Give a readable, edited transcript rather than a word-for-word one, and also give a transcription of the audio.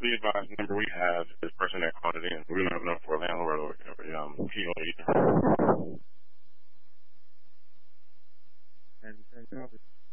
be advised, the number we have is the person that called it in. We don't have enough for a landlord or PO either. And